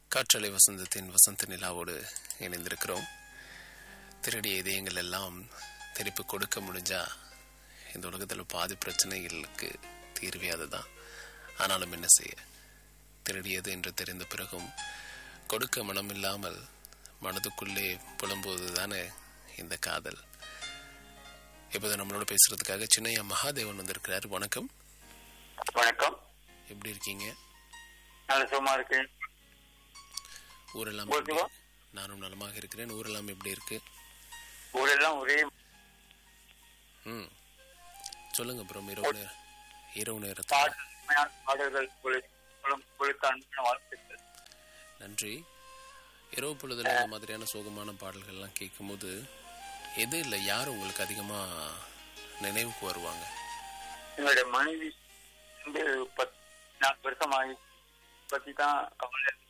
காற்றலை வசந்தத்தின் வசந்த நிலாவோடு இணைந்திருக்கிறோம். திருடிய இதயங்கள் எல்லாம் திருப்பி கொடுக்க முடிஞ்சா இந்த உலகத்தில் பாதி பிரச்சனைகளுக்கு தீர்வே அதுதான். ஆனாலும் என்ன செய்ய, திருடியது என்று தெரிந்த பிறகும் கொடுக்க மனமில்லாமல் மனதுக்குள்ளே புலம்போது தானே இந்த காதல். இப்போது நம்மளோட பேசுறதுக்காக சின்னையா மகாதேவன் வந்திருக்கிறார். வணக்கம். வணக்கம். எப்படி இருக்கீங்க? நல்ல சும்மா இருக்கேன். ஊரெல்லாம் நானும் நலமாக இருக்கிறேன். ஊரெல்லாம் எப்படி இருக்கு? ஊரெல்லாம் ஒரே. சொல்லுங்க. அப்புறம் இரவு நேரத்தில் பாடல்கள் வாழ்த்துக்கள். நன்றி. இரவு பொழுதுல இந்த மாதிரியான சோகமான பாடல்கள்லாம் கேட்கும்போது எது இல்லை யார் உங்களுக்கு அதிகமா நினைவுக்கு வருவாங்க? என்னுடைய மனைவி 4 வருஷமாகி பத்தி தான் கவலை.